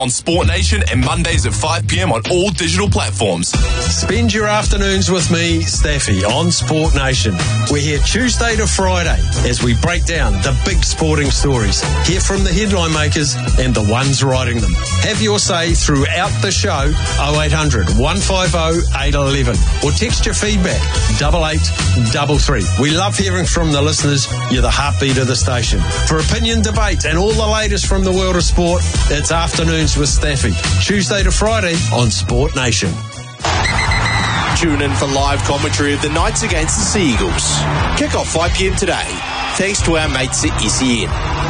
on Sport Nation and Mondays at 5 p.m. on all digital platforms. Spend your afternoons with me, Staffy, on Sport Nation. We're here Tuesday to Friday as we break down the big sporting stories. Hear from the headline makers and the ones writing them. Have your say throughout the show, 0800 150 811, or text your feedback, 8833. We love hearing from the listeners. You're the heartbeat of the station. For opinion, debate, and all the latest from the world of sport, it's Afternoons with Staffy, Tuesday to Friday on Sport Nation. Tune in for live commentary of the Knights against the Sea Eagles. Kick off 5 p.m. today, thanks to our mates at SEN.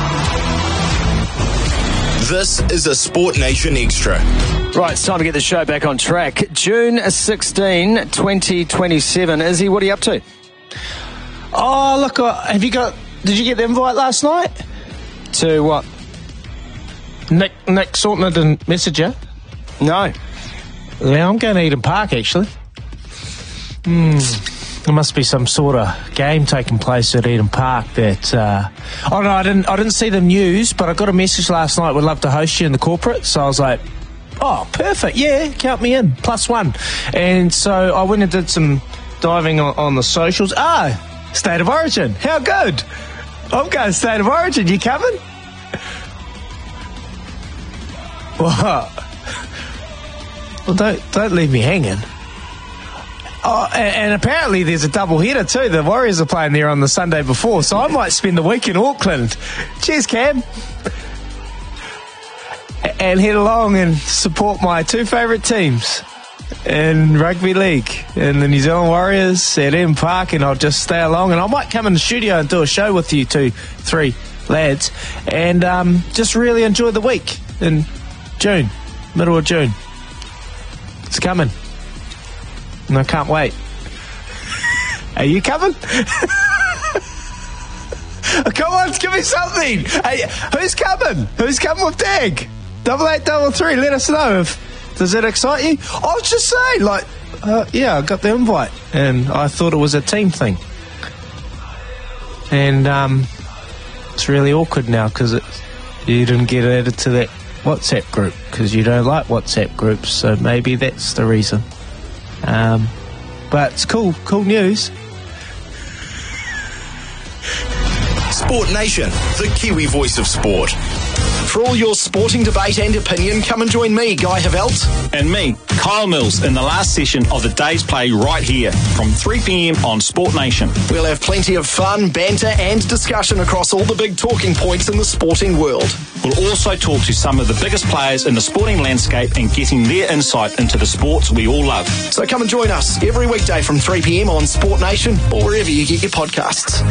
This is a Sport Nation Extra. Right, it's time to get the show back on track. June 16, 2027. Izzy, what are you up to? Oh, look, did you get the invite last night? To what? Nick Sautner didn't message you? No. Yeah, I'm going to Eden Park, actually. There must be some sort of game taking place at Eden Park that... Oh, no, I didn't see the news, but I got a message last night. We'd love to host you in the corporate. So I was like, oh, perfect. Yeah, count me in. +1. And so I went and did some diving on the socials. State of Origin. How good. I'm going State of Origin. You coming? What? Well, don't leave me hanging. Oh, and apparently there's a double header too. The Warriors are playing there on the Sunday before, so I might spend the week in Auckland. Cheers, Cam. And head along and support my two favourite teams in rugby league, and the New Zealand Warriors at Eden Park, and I'll just stay along, and I might come in the studio and do a show with you 2-3 lads, and just really enjoy the week in June, middle of June. It's coming. And I can't wait. Are you coming? Come on, give me something. Hey, who's coming? Who's coming with Dag? 8833, let us know. Does that excite you? I was just saying, yeah, I got the invite, and I thought it was a team thing. And it's really awkward now because you didn't get added to that WhatsApp group because you don't like WhatsApp groups, so maybe that's the reason. But it's cool news. Sport Nation, the Kiwi voice of sport. For all your sporting debate and opinion, come and join me, Guy Havelt. And me, Kyle Mills, in the last session of the day's play right here from 3 p.m. on Sport Nation. We'll have plenty of fun, banter and discussion across all the big talking points in the sporting world. We'll also talk to some of the biggest players in the sporting landscape and getting their insight into the sports we all love. So come and join us every weekday from 3 p.m. on Sport Nation or wherever you get your podcasts.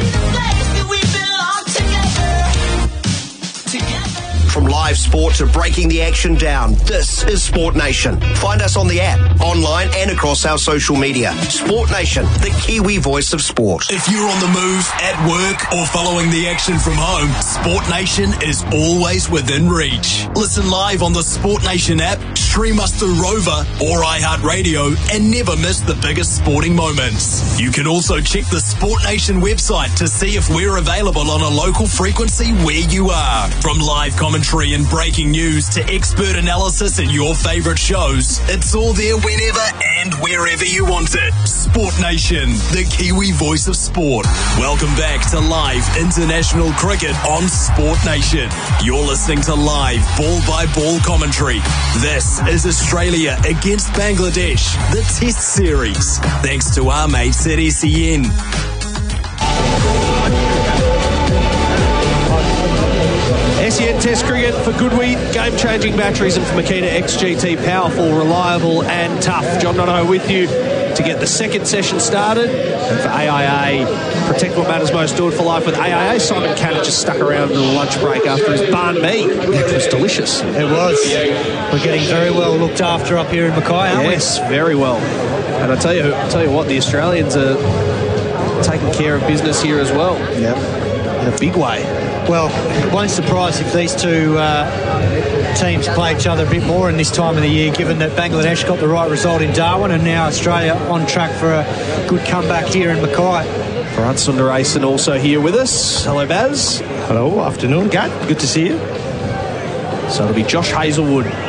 From live sport to breaking the action down, this is Sport Nation. Find us on the app, online and across our social media. Sport Nation, the Kiwi voice of sport. If you're on the move, at work, or following the action from home, Sport Nation is always within reach. Listen live on the Sport Nation app, stream us through Rover or iHeartRadio, and never miss the biggest sporting moments. You can also check the Sport Nation website to see if we're available on a local frequency where you are. From live commentary and breaking news to expert analysis and your favourite shows, it's all there whenever and wherever you want it. Sport Nation, the Kiwi voice of sport. Welcome back to live international cricket on Sport Nation. You're listening to live ball-by-ball commentary. This is Australia against Bangladesh, the Test Series. Thanks to our mates at SEN. SEN Test Cricket for Goodwheat, game-changing batteries, and for Makita XGT, powerful, reliable and tough. John Donohoe with you to get the second session started. And for AIA, protect what matters most, do it for life with AIA. Simon Cannon just stuck around in the lunch break after his banh mi. It was delicious. It was. We're getting very well looked after up here in Mackay, aren't we? Yes, very well. And I tell you what, the Australians are taking care of business here as well. Yep. In a big way. Well, it won't surprise if these two teams play each other a bit more in this time of the year, given that Bangladesh got the right result in Darwin and now Australia on track for a good comeback here in Mackay. Farhad Sundaresan also here with us. Hello, Baz. Hello, afternoon. Good to see you. So it'll be Josh Hazlewood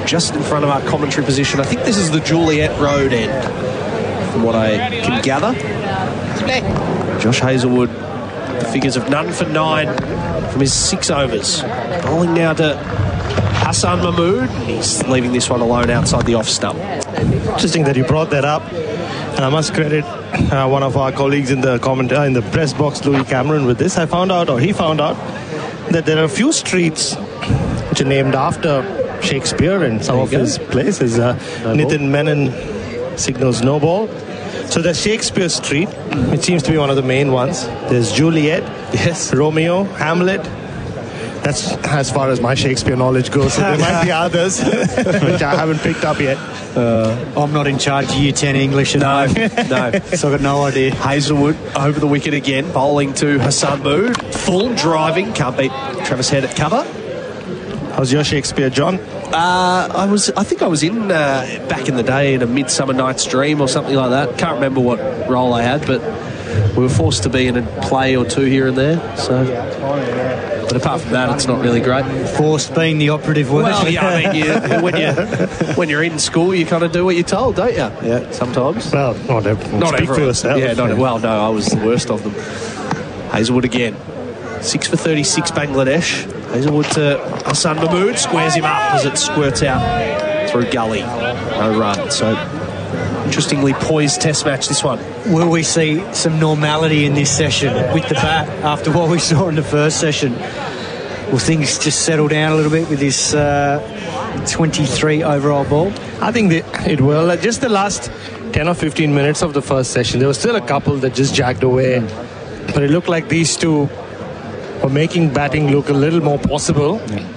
just in front of our commentary position. I think this is the Juliet Road end, from what I can gather. Josh Hazlewood, the figures of none for 9 from his 6 overs. Bowling now to Hassan Mahmood. He's leaving this one alone outside the off stump. Interesting that you brought that up. And I must credit one of our colleagues in the in the press box, Louis Cameron, with this. He found out that there are a few streets which are named after Shakespeare in some of his places. Nitin Menon signals no ball. So there's Shakespeare Street, which seems to be one of the main ones. There's Juliet, yes, Romeo, Hamlet. That's as far as my Shakespeare knowledge goes. So there might be others, which I haven't picked up yet. I'm not in charge of Year 10 English. No. So I've got no idea. Hazlewood over the wicket again, bowling to Hassan Mahmood. Full driving, can't beat Travis Head at cover. How's your Shakespeare, John? I think I was in back in the day in A Midsummer Night's Dream or something like that. Can't remember what role I had, but we were forced to be in a play or two here and there. So, but apart from that, it's not really great. Forced being the operative word. Well, yeah, I mean, when you're in school, you kind of do what you're told, don't you? Yeah, sometimes. Well, not speak for yourself. Yeah, well, no, I was the worst of them. Hazlewood again, 6 for 36, Bangladesh. Hazlewood to Hassan Mahmood, squares him up as it squirts out through gully. No run. So, interestingly poised test match, this one. Will we see some normality in this session with the bat after what we saw in the first session? Will things just settle down a little bit with this 23 overall ball? I think it will. Just the last 10 or 15 minutes of the first session, there was still a couple that just jagged away. But it looked like these two were making batting look a little more possible.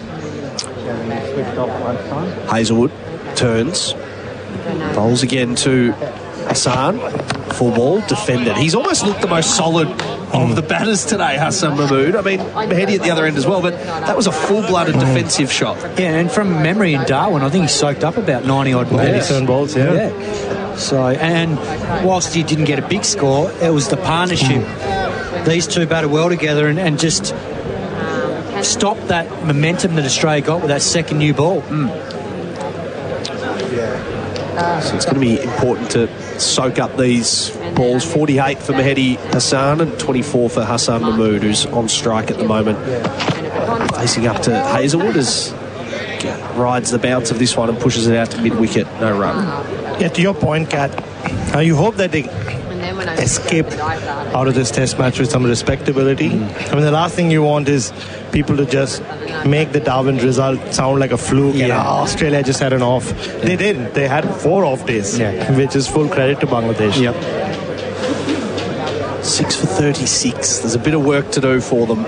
Hazlewood turns, bowls again to Hassan. Full ball, defended. He's almost looked the most solid of the batters today, Hassan Mahmood. I mean, Mahedi at the other end as well, but that was a full-blooded defensive shot. Yeah, and from memory in Darwin, I think he soaked up about 90-odd balls. 87 balls, yeah. So, and whilst he didn't get a big score, it was the partnership. These two batted well together and just stopped that momentum that Australia got with that second new ball. So it's going to be important to soak up these balls. 48 for Mahedi Hassan and 24 for Hassan Mahmood, who's on strike at the moment. Facing up to Hazlewood as rides the bounce of this one and pushes it out to mid-wicket. No run. Yeah, to your point, Kat, you hope that they escape out of this test match with some respectability. I mean, the last thing you want is people to just make the Darwin result sound like a fluke and Australia just had an off. They didn't. They had 4 off days, which is full credit to Bangladesh. 6 for 36. There's a bit of work to do for them.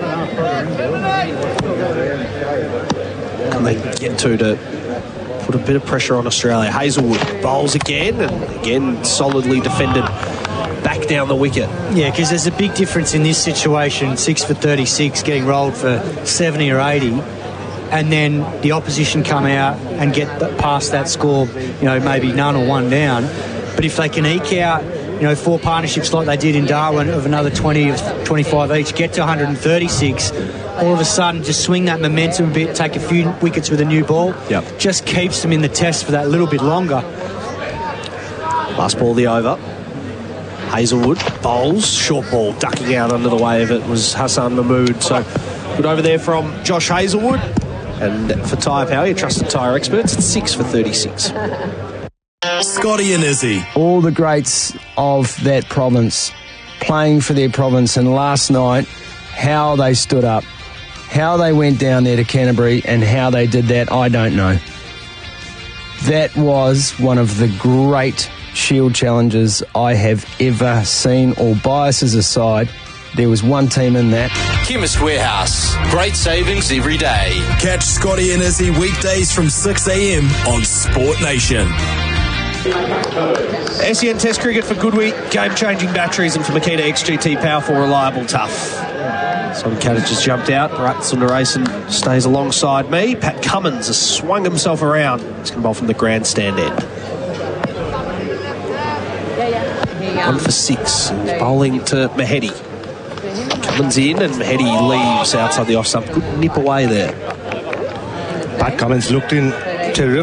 Can they get to put a bit of pressure on Australia? Hazlewood bowls again, and again solidly defended back down the wicket. Yeah, because there's a big difference in this situation, 6 for 36, getting rolled for 70 or 80, and then the opposition come out and get past that score, maybe none or 1 down. But if they can eke out, 4 partnerships like they did in Darwin of another 20 or 25 each, get to 136, all of a sudden just swing that momentum a bit, take a few wickets with a new ball, just keeps them in the test for that little bit longer. Last ball of the over. Hazlewood bowls, short ball, ducking out under the wave. It was Hassan Mahmood. So good over there from Josh Hazlewood. And for tyre power, your trusted tyre experts, it's 6 for 36. Scotty and Izzy. All the greats of that province playing for their province, and last night, how they stood up, how they went down there to Canterbury, and how they did that, I don't know. That was one of the great Shield challenges I have ever seen. All biases aside, there was one team in that. Chemist Warehouse. Great savings every day. Catch Scotty and Izzy weekdays from 6 a.m. on Sport Nation. SEN Test Cricket for Goodwheat, game-changing batteries, and for Makita XGT, powerful, reliable, tough. Simon Kadich just jumped out. Bharat Sundaresan stays alongside me. Pat Cummins has swung himself around. He's going to bowl from the grandstand end. 1 for 6. Bowling to Mahedi. Cummins in, and Mahedi leaves outside the off stump. Good nip away there. Pat Cummins looked in terrific